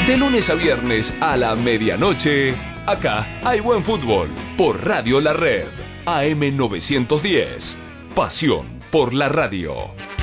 De lunes a viernes a la medianoche, acá hay buen fútbol por Radio La Red, AM 910. Pasión por la radio.